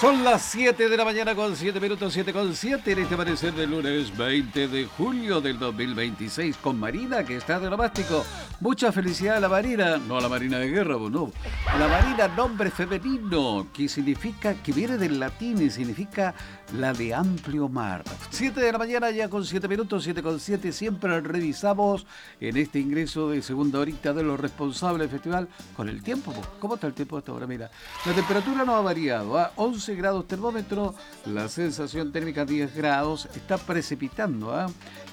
Son las 7 de la mañana con 7 minutos, 7 con 7 en este amanecer del lunes 20 de julio del 2026 con Marina, que está de nomástico. Mucha felicidad a la Marina, no a la Marina de guerra, pues no. A la Marina, nombre femenino, que significa, que viene del latín y significa la de amplio mar. 7 de la mañana ya con 7 minutos, 7 con 7, siempre revisamos en este ingreso de segunda horita de los responsables del festival con el tiempo. ¿Cómo está el tiempo hasta ahora? Mira, la temperatura no ha variado, ¿eh? 11 grados termómetro, la sensación térmica 10 grados, está precipitando, ¿eh?